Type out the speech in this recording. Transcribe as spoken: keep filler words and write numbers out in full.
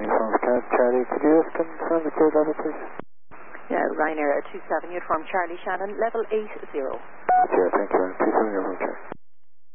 Uniform Scout Charlie, could you just confirm the clear level, please? Yeah, Ryanair two seven, uniform Charlie Shannon, level eight zero. Sure, thank you. two seven, uniform Charlie.